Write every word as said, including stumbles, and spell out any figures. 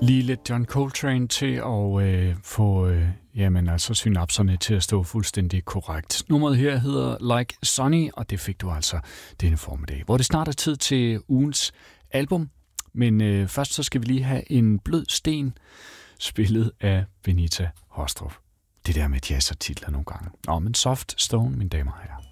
lige lidt John Coltrane til at øh, få øh, jamen, altså synapserne til at stå fuldstændig korrekt. Nummeret her hedder Like Sunny, og det fik du altså denne formiddag, hvor det snart er tid til ugens album. Men øh, først så skal vi lige have en blød sten, spillet af Benita Hostrup. Det der med jazz og titler nogle gange. Nå, men Soft Stone, mine damer og herrer.